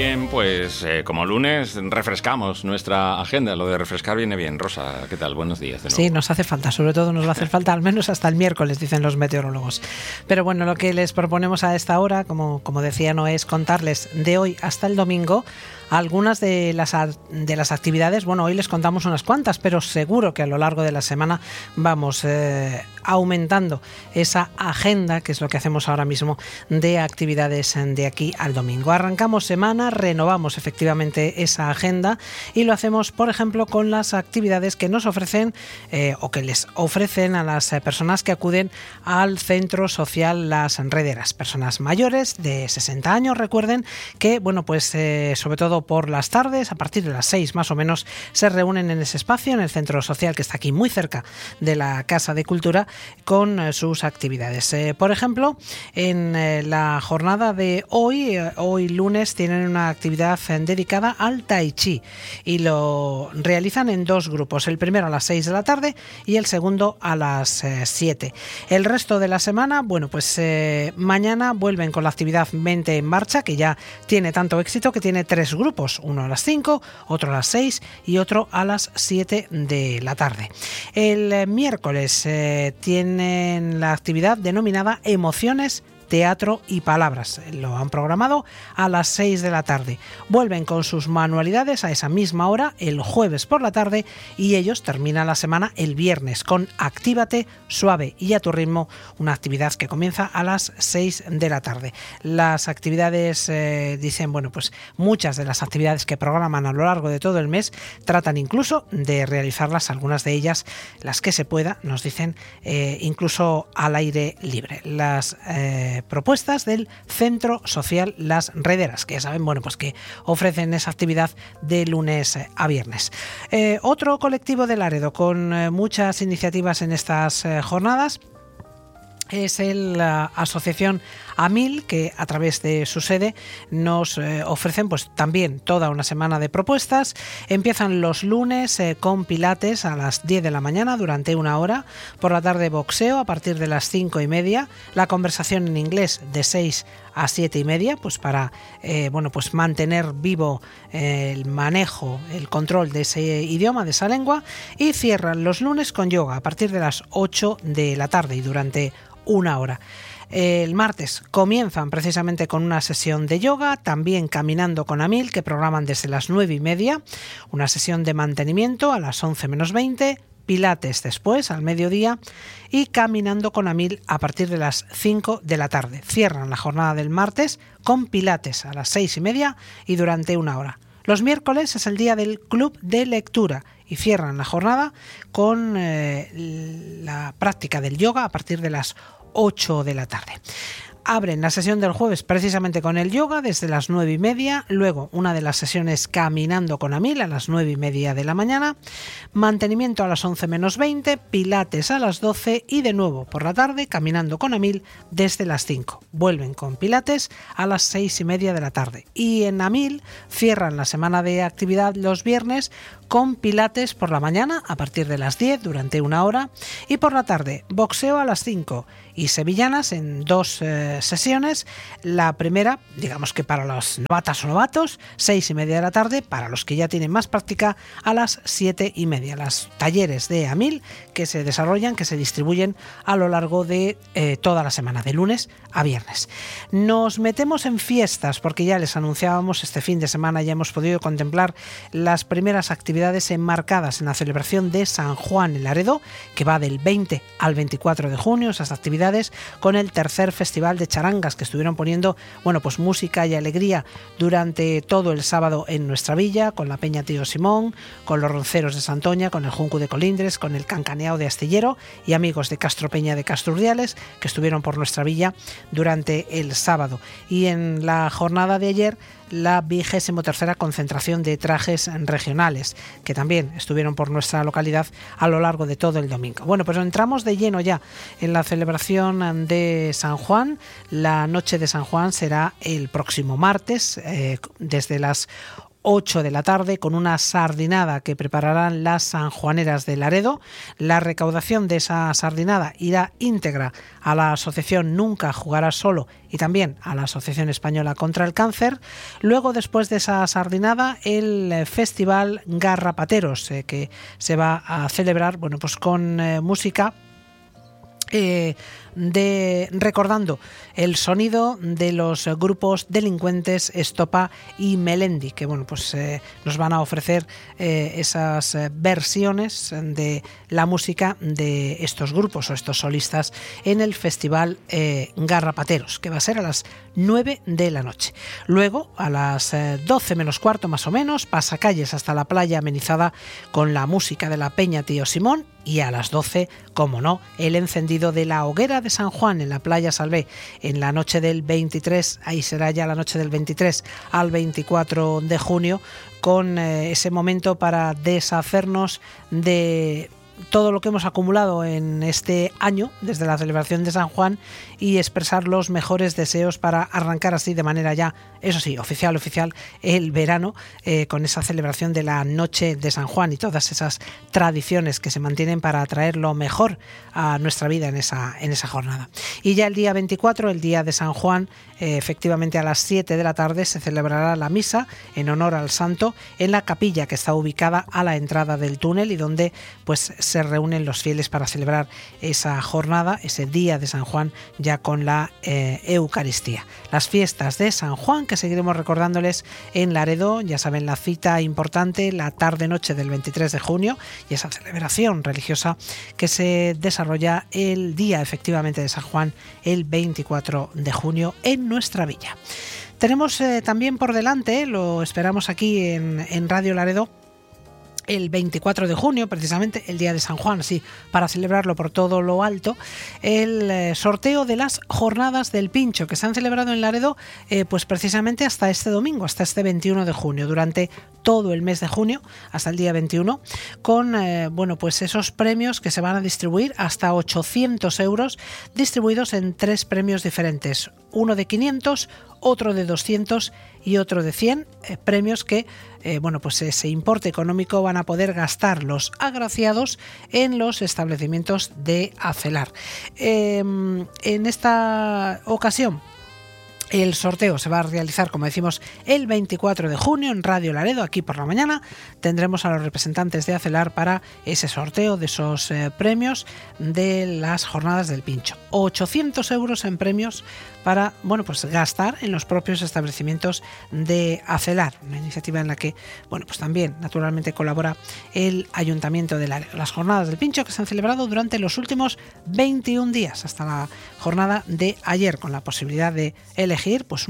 Bien, pues como lunes refrescamos nuestra agenda. Lo de refrescar viene bien. Rosa, ¿qué tal? Buenos días de nuevo. Sí, nos hace falta, sobre todo nos va a hacer falta al menos hasta el miércoles, dicen los meteorólogos. Pero bueno, lo que les proponemos a esta hora, como decía, no es contarles de hoy hasta el domingo algunas de las actividades. Bueno, hoy les contamos unas cuantas, pero seguro que a lo largo de la semana vamos aumentando esa agenda, que es lo que hacemos ahora mismo, de actividades de aquí al domingo. Arrancamos semana, renovamos efectivamente esa agenda y lo hacemos, por ejemplo, con las actividades que nos ofrecen o que les ofrecen a las personas que acuden al Centro Social Las Rederas. Personas mayores de 60 años, recuerden que, bueno, pues sobre todo por las tardes, a partir de las 6 más o menos, se reúnen en ese espacio, en el Centro Social, que está aquí muy cerca de la Casa de Cultura, con sus actividades. Por ejemplo, en la jornada de hoy lunes, tienen una actividad dedicada al Tai Chi y lo realizan en dos grupos, el primero a las 6 de la tarde y el segundo a las 7. El resto de la semana, bueno, pues mañana vuelven con la actividad Mente en Marcha, que ya tiene tanto éxito que tiene 3 grupos, uno a las 5, otro a las 6 y otro a las 7 de la tarde. El miércoles tienen la actividad denominada Emociones, Teatro y Palabras. Lo han programado a las 6 de la tarde. Vuelven con sus manualidades a esa misma hora el jueves por la tarde y ellos terminan la semana el viernes con Actívate suave y a tu ritmo, una actividad que comienza a las 6 de la tarde. Las actividades, dicen, bueno, pues muchas de las actividades que programan a lo largo de todo el mes tratan incluso de realizarlas, algunas de ellas, las que se pueda, nos dicen, incluso al aire libre. Las propuestas del Centro Social Las Rederas, que ya saben, bueno, pues que ofrecen esa actividad de lunes a viernes. Otro colectivo de Laredo con muchas iniciativas en estas jornadas es la asociación AMIL, que a través de su sede nos ofrecen pues también toda una semana de propuestas. Empiezan los lunes con pilates a las 10 de la mañana durante una hora, por la tarde boxeo a partir de las 5:30, la conversación en inglés de 6 a 7:30, pues para bueno, pues mantener vivo el manejo, el control de ese idioma, de esa lengua, y cierran los lunes con yoga a partir de las 8 de la tarde y durante una hora. El martes comienzan precisamente con una sesión de yoga, también caminando con AMIL, que programan desde las 9:30, una sesión de mantenimiento a las 11 menos 20, pilates después al mediodía y caminando con AMIL a partir de las 5 de la tarde. Cierran la jornada del martes con pilates a las 6:30 y durante una hora. Los miércoles es el día del club de lectura y cierran la jornada con la práctica del yoga a partir de las 8 de la tarde. Abren la sesión del jueves precisamente con el yoga desde las 9:30, luego una de las sesiones caminando con AMIL a las 9:30 de la mañana, mantenimiento a las 11 menos 20, pilates a las 12 y de nuevo por la tarde caminando con AMIL desde las 5. Vuelven con pilates a las 6:30 de la tarde y en AMIL cierran la semana de actividad los viernes con pilates por la mañana a partir de las 10 durante una hora y por la tarde boxeo a las 5 y sevillanas en 2 sesiones. La primera, digamos que para los novatas o novatos, 6:30 de la tarde, para los que ya tienen más práctica a las 7:30. Las talleres de AMIL que se desarrollan, que se distribuyen a lo largo de toda la semana, de lunes a viernes. Nos metemos en fiestas porque ya les anunciábamos este fin de semana, ya hemos podido contemplar las primeras actividades enmarcadas en la celebración de San Juan en Laredo, que va del 20 al 24 de junio, esas actividades con el tercer festival de charangas que estuvieron poniendo, bueno, pues música y alegría durante todo el sábado en nuestra villa, con la Peña Tío Simón, con los Ronceros de Santoña, con el Junco de Colindres, con el Cancaneao de Astillero y amigos de Castro Peña de Castro Urdiales que estuvieron por nuestra villa durante el sábado. Y en la jornada de ayer, la 23ª concentración de trajes regionales, que también estuvieron por nuestra localidad a lo largo de todo el domingo. Bueno, pues entramos de lleno ya en la celebración de San Juan. La noche de San Juan será el próximo martes, desde las 8 de la tarde con una sardinada que prepararán las sanjuaneras de Laredo. La recaudación de esa sardinada irá íntegra a la asociación Nunca Jugarás Solo y también a la Asociación Española contra el Cáncer. Luego, después de esa sardinada, el Festival Garrapateros, que se va a celebrar pues con música recordando el sonido de los grupos Delincuentes, Estopa y Melendi, que pues nos van a ofrecer esas versiones de la música de estos grupos o estos solistas en el Festival Garrapateros, que va a ser a las 9 de la noche. Luego, a las 12 menos cuarto más o menos, pasacalles hasta la playa amenizada con la música de la Peña Tío Simón, y a las 12, como no, el encendido de la hoguera de San Juan en la playa Salvé en la noche del 23, ahí será ya la noche del 23 al 24 de junio, con ese momento para deshacernos de todo lo que hemos acumulado en este año desde la celebración de San Juan y expresar los mejores deseos para arrancar así de manera ya, eso sí, oficial, el verano, con esa celebración de la noche de San Juan y todas esas tradiciones que se mantienen para traer lo mejor a nuestra vida en esa jornada. Y ya el día 24, el día de San Juan, efectivamente a las 7 de la tarde se celebrará la misa en honor al santo en la capilla que está ubicada a la entrada del túnel y donde pues se reúnen los fieles para celebrar esa jornada, ese día de San Juan, ya con la Eucaristía. Las fiestas de San Juan, que seguiremos recordándoles en Laredo, ya saben, la cita importante, la tarde-noche del 23 de junio, y esa celebración religiosa que se desarrolla el día efectivamente de San Juan, el 24 de junio, en nuestra villa. Tenemos también por delante, lo esperamos aquí en Radio Laredo, el 24 de junio, precisamente el día de San Juan, sí, para celebrarlo por todo lo alto, el sorteo de las jornadas del Pincho, que se han celebrado en Laredo pues precisamente hasta este domingo, hasta este 21 de junio, durante todo el mes de junio, hasta el día 21, con pues esos premios que se van a distribuir, hasta 800 euros, distribuidos en 3 premios diferentes, uno de 500, otro de 200 y otro de 100, premios que pues ese importe económico van a poder gastar los agraciados en los establecimientos de Acelar. En esta ocasión, el sorteo se va a realizar, como decimos, el 24 de junio en Radio Laredo. Aquí por la mañana tendremos a los representantes de Acelar para ese sorteo de esos premios de las jornadas del Pincho. 800 euros en premios para pues gastar en los propios establecimientos de Acelar, una iniciativa en la que pues también naturalmente colabora el Ayuntamiento de Laredo. Las jornadas del Pincho que se han celebrado durante los últimos 21 días hasta la jornada de ayer, con la posibilidad de elegir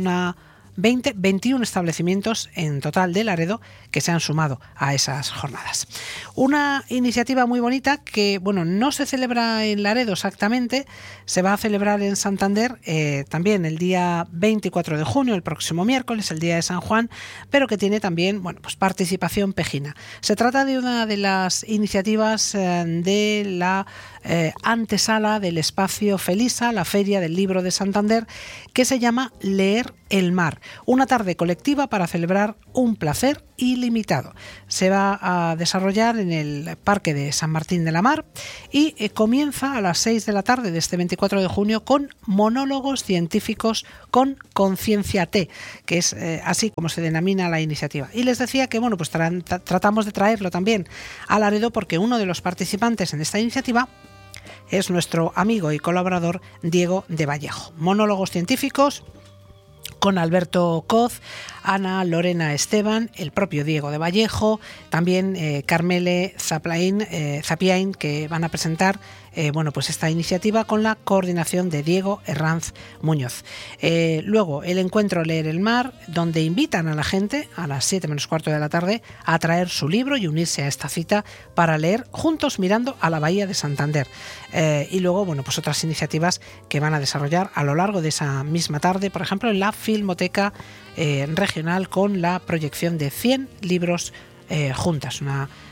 21 establecimientos en total de Laredo que se han sumado a esas jornadas. Una iniciativa muy bonita que, no se celebra en Laredo exactamente, se va a celebrar en Santander también el día 24 de junio, el próximo miércoles, el día de San Juan, pero que tiene también, participación pejina. Se trata de una de las iniciativas de la antesala del espacio Felisa, la Feria del Libro de Santander, que se llama Leer el Mar. Una tarde colectiva para celebrar un placer ilimitado. Se va a desarrollar en el Parque de San Martín de la Mar y comienza a las 6 de la tarde de este 24 de junio con monólogos científicos con conciencia T, que es así como se denomina la iniciativa. Y les decía que tratamos de traerlo también a Laredo porque uno de los participantes en esta iniciativa es nuestro amigo y colaborador Diego de Vallejo. Monólogos científicos con Alberto Coz, Ana Lorena Esteban, el propio Diego de Vallejo, también Carmele Zapiain, que van a presentar esta iniciativa con la coordinación de Diego Herranz Muñoz. Luego el encuentro Leer el Mar, donde invitan a la gente a las 7 menos cuarto de la tarde a traer su libro y unirse a esta cita para leer juntos mirando a la Bahía de Santander. Y luego otras iniciativas que van a desarrollar a lo largo de esa misma tarde, por ejemplo en la Filmoteca Regional, con la proyección de 100 libros juntas, una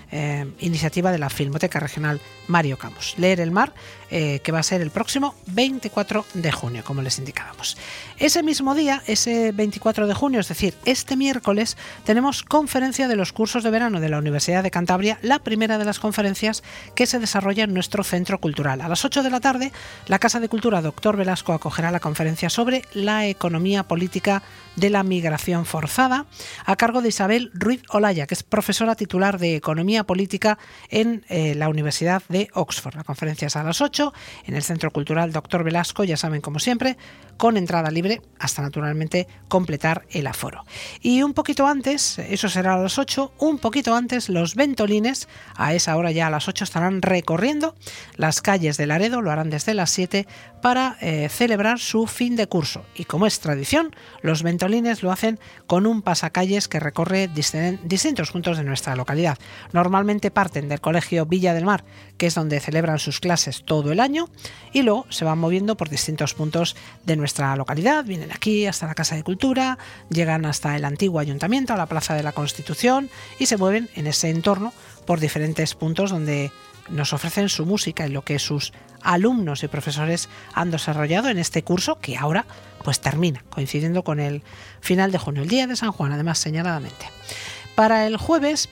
iniciativa de la Filmoteca Regional Mario Camus. Leer el mar, que va a ser el próximo 24 de junio, como les indicábamos. Ese mismo día, ese 24 de junio, es decir, este miércoles, tenemos conferencia de los cursos de verano de la Universidad de Cantabria, la primera de las conferencias que se desarrolla en nuestro centro cultural. A las 8 de la tarde, la Casa de Cultura Dr. Velasco acogerá la conferencia sobre la economía política de la migración forzada, a cargo de Isabel Ruiz Olaya, que es profesora titular de Economía Política en la Universidad de Oxford. La conferencia es a las 8 en el Centro Cultural Dr. Velasco, ya saben, como siempre, con entrada libre hasta naturalmente completar el aforo. Y un poquito antes, eso será a las 8, un poquito antes los ventolines, a esa hora ya a las 8 estarán recorriendo las calles de Laredo, lo harán desde las 7 para celebrar su fin de curso. Y como es tradición, los ventolines lo hacen con un pasacalles que recorre distintos puntos de nuestra localidad. Normalmente parten del Colegio Villa del Mar, que es donde celebran sus clases todo el año, y luego se van moviendo por distintos puntos de nuestra localidad. Vienen aquí hasta la Casa de Cultura, llegan hasta el antiguo ayuntamiento, a la Plaza de la Constitución, y se mueven en ese entorno por diferentes puntos donde nos ofrecen su música y lo que sus alumnos y profesores han desarrollado en este curso, que ahora pues termina, coincidiendo con el final de junio, el día de San Juan, además señaladamente. Para el jueves,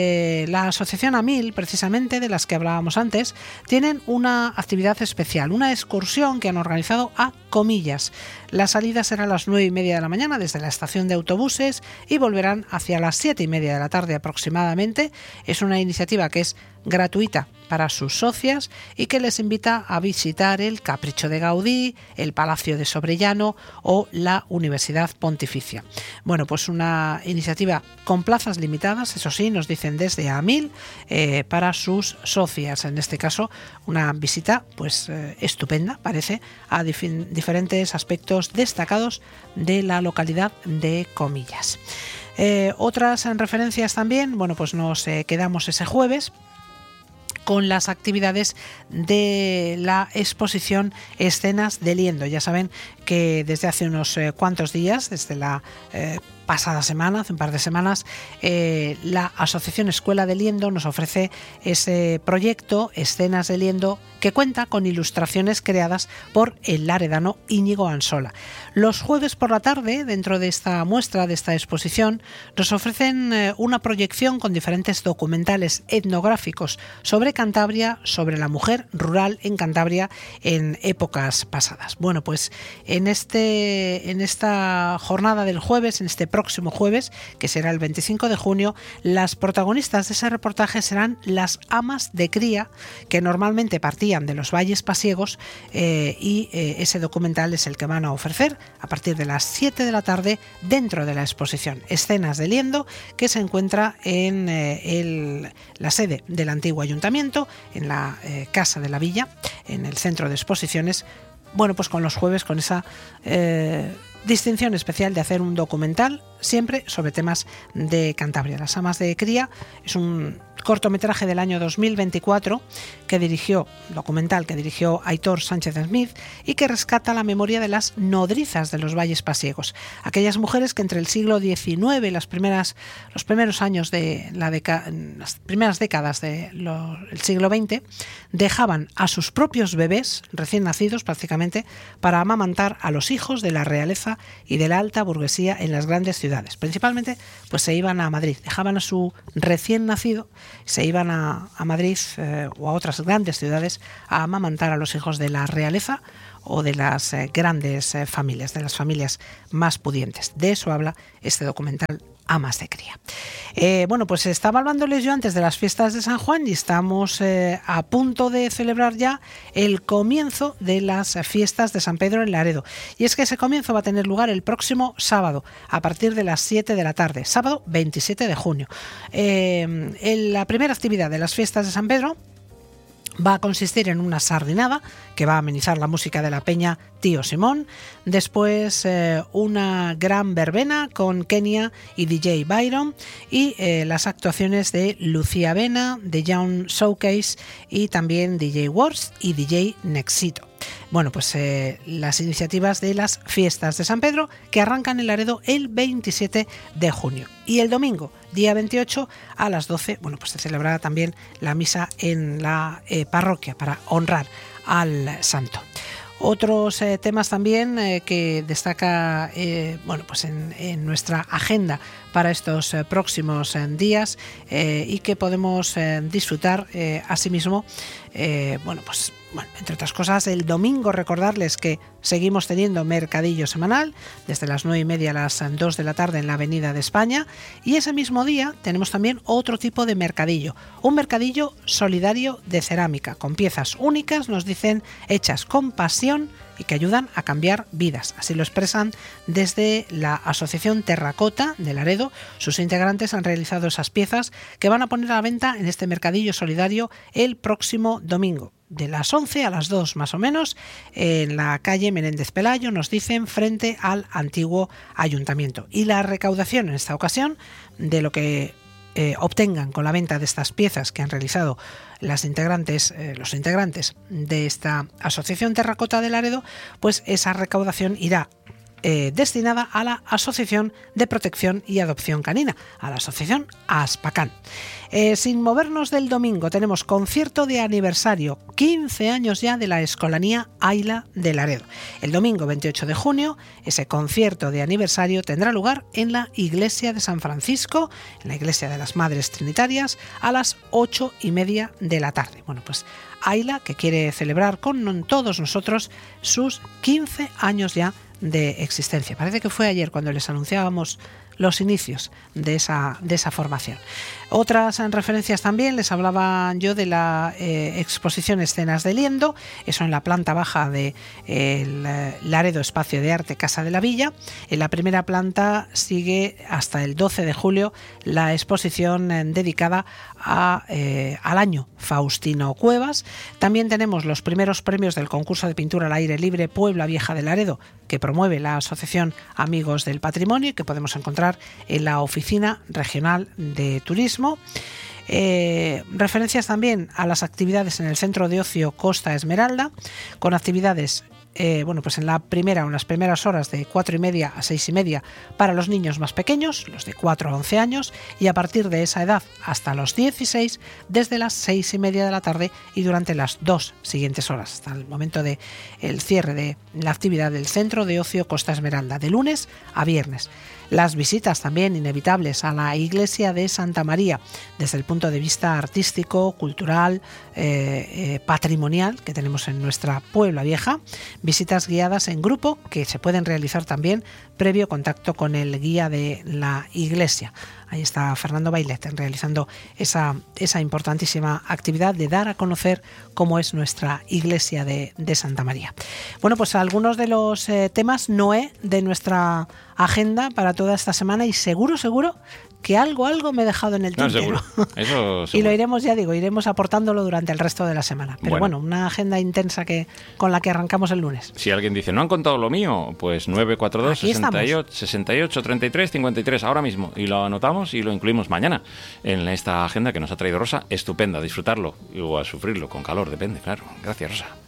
la asociación AMIL, precisamente, de las que hablábamos antes, tienen una actividad especial, una excursión que han organizado a Comillas. La salida será a las 9:30 de la mañana desde la estación de autobuses y volverán hacia las 7:30 de la tarde aproximadamente. Es una iniciativa que es gratuita para sus socias y que les invita a visitar el Capricho de Gaudí, el Palacio de Sobrellano o la Universidad Pontificia. Bueno, pues una iniciativa con plazas limitadas, eso sí, nos dicen desde AMIL, para sus socias. En este caso, una visita pues estupenda, parece, a diferentes aspectos destacados de la localidad de Comillas. Otras referencias también, bueno, pues nos quedamos ese jueves con las actividades de la exposición Escenas de Liendo. Ya saben que desde hace unos cuantos días, desde la pasada semana, hace un par de semanas, la Asociación Escuela de Liendo nos ofrece ese proyecto Escenas de Liendo, que cuenta con ilustraciones creadas por el laredano Íñigo Ansola. Los jueves por la tarde, dentro de esta muestra, de esta exposición, nos ofrecen una proyección con diferentes documentales etnográficos sobre Cantabria, sobre la mujer rural en Cantabria en épocas pasadas. Bueno, pues en esta jornada del jueves, en este próximo jueves, que será el 25 de junio, las protagonistas de ese reportaje serán las amas de cría, que normalmente partían de los valles pasiegos, y ese documental es el que van a ofrecer a partir de las 7 de la tarde dentro de la exposición Escenas de Liendo, que se encuentra en la sede del antiguo ayuntamiento, en la Casa de la Villa, en el centro de exposiciones. Bueno, pues con los jueves, con esa distinción especial de hacer un documental siempre sobre temas de Cantabria. Las amas de cría es un cortometraje del año 2024 documental que dirigió Aitor Sánchez Smith y que rescata la memoria de las nodrizas de los valles pasiegos, aquellas mujeres que entre el siglo XIX y los primeros años de las primeras décadas del siglo XX dejaban a sus propios bebés recién nacidos prácticamente para amamantar a los hijos de la realeza y de la alta burguesía en las grandes ciudades. Principalmente pues se iban a Madrid, dejaban a su recién nacido, se iban a Madrid o a otras grandes ciudades a amamantar a los hijos de la realeza o de las grandes familias, de las familias más pudientes. De eso habla este documental Amas de Cría. Bueno, pues estaba hablándoles yo antes de las fiestas de San Juan y estamos a punto de celebrar ya el comienzo de las fiestas de San Pedro en Laredo. Y es que ese comienzo va a tener lugar el próximo sábado, a partir de las 7 de la tarde, sábado 27 de junio. La primera actividad de las fiestas de San Pedro va a consistir en una sardinada que va a amenizar la música de la peña Tío Simón, después una gran verbena con Kenia y DJ Byron y las actuaciones de Lucía Vena, de Young Showcase y también DJ Wars y DJ Nexito. Bueno, pues las iniciativas de las fiestas de San Pedro, que arrancan en Laredo el 27 de junio. Y el domingo, día 28, a las 12, bueno, pues se celebrará también la misa en la parroquia para honrar al santo. Otros temas también que destaca bueno, pues en nuestra agenda para estos próximos días y que podemos disfrutar asimismo, bueno, pues entre otras cosas, el domingo recordarles que seguimos teniendo mercadillo semanal desde las 9:30 a las 2 de la tarde en la Avenida de España, y ese mismo día tenemos también otro tipo de mercadillo, un mercadillo solidario de cerámica con piezas únicas, nos dicen, hechas con pasión y que ayudan a cambiar vidas. Así lo expresan desde la Asociación Terracota de Laredo. Sus integrantes han realizado esas piezas que van a poner a la venta en este mercadillo solidario el próximo domingo, de las 11 a las 2 más o menos, en la calle Menéndez Pelayo, nos dicen, frente al antiguo ayuntamiento. Y la recaudación en esta ocasión de lo que obtengan con la venta de estas piezas que han realizado los integrantes de esta Asociación Terracota de Laredo, pues esa recaudación irá destinada a la Asociación de Protección y Adopción Canina, a la Asociación Aspacán. Sin movernos del domingo, tenemos concierto de aniversario, 15 años ya de la Escolanía Aila de Laredo. El domingo 28 de junio, ese concierto de aniversario tendrá lugar en la Iglesia de San Francisco, en la Iglesia de las Madres Trinitarias, a las 8:30 de la tarde. Bueno, pues Aila, que quiere celebrar con todos nosotros sus 15 años ya de existencia. Parece que fue ayer cuando les anunciábamos los inicios de esa formación. Otras referencias también, les hablaba yo de la exposición Escenas de Liendo, eso en la planta baja de Laredo Espacio de Arte Casa de la Villa. En la primera planta sigue hasta el 12 de julio la exposición dedicada al año Faustino Cuevas. También tenemos los primeros premios del concurso de pintura al aire libre Puebla Vieja de Laredo, que promueve la Asociación Amigos del Patrimonio y que podemos encontrar en la Oficina Regional de Turismo. Referencias también a las actividades en el Centro de Ocio Costa Esmeralda, con actividades bueno, pues en las primeras horas de 4:30 a 6:30 para los niños más pequeños, los de 4 a 11 años, y a partir de esa edad hasta los 16, desde las 6:30 de la tarde y durante las 2 siguientes horas, hasta el momento del cierre de la actividad del Centro de Ocio Costa Esmeralda, de lunes a viernes. Las visitas también inevitables a la iglesia de Santa María, desde el punto de vista artístico, cultural, patrimonial que tenemos en nuestra Puebla Vieja. Visitas guiadas en grupo que se pueden realizar también previo contacto con el guía de la iglesia. Ahí está Fernando Bailet realizando esa importantísima actividad de dar a conocer cómo es nuestra iglesia de Santa María. Bueno, pues algunos de los temas, Noé, de nuestra agenda para toda esta semana, y seguro que algo me he dejado en el tintero. Eso seguro. Y lo iremos aportándolo durante el resto de la semana. Pero bueno, una agenda intensa con la que arrancamos el lunes. Si alguien dice, no han contado lo mío, pues 942 68 33 53 ahora mismo, y lo anotamos y lo incluimos mañana en esta agenda que nos ha traído Rosa. Estupenda, disfrutarlo o a sufrirlo con calor, depende, claro. Gracias, Rosa.